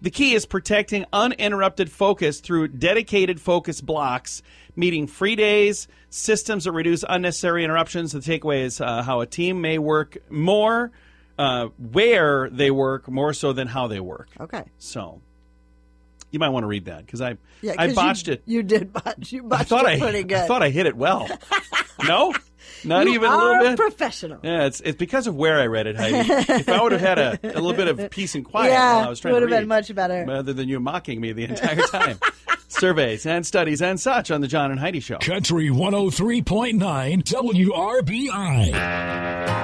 The key is protecting uninterrupted focus through dedicated focus blocks, meeting free days, systems that reduce unnecessary interruptions. The takeaway is how a team may work more, where they work more so than how they work. Okay. So you might want to read that because I Yeah, botched it. You did botch. You botched it pretty good. I thought I hit it well. No? Not you even are a little bit? Professional. Yeah, it's because of where I read it, Heidi. If I would have had a little bit of peace and quiet while I was trying to read, it would have been much better. Rather than you mocking me the entire time. Surveys and studies and such on the John and Heidi Show. Country 103.9 WRBI.